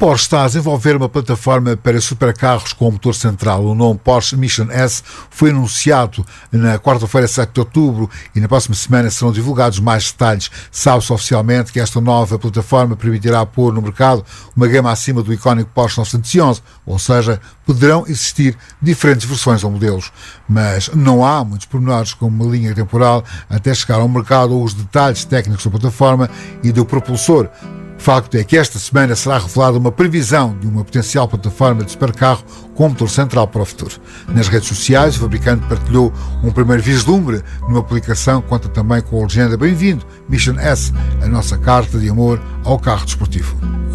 Porsche está a desenvolver uma plataforma para supercarros com motor central. O nome Porsche Mission S foi anunciado na quarta-feira, 7 de outubro, e na próxima semana serão divulgados mais detalhes. Sabe-se oficialmente que esta nova plataforma permitirá pôr no mercado uma gama acima do icónico Porsche 911, ou seja, poderão existir diferentes versões ou modelos. Mas não há muitos pormenores, como uma linha temporal até chegar ao mercado ou os detalhes técnicos da plataforma e do propulsor. O facto é que esta semana será revelada uma previsão de uma potencial plataforma de supercarro com motor central para o futuro. Nas redes sociais, o fabricante partilhou um primeiro vislumbre numa publicação que conta também com a legenda: "Bem-vindo, Mission S, a nossa carta de amor ao carro desportivo."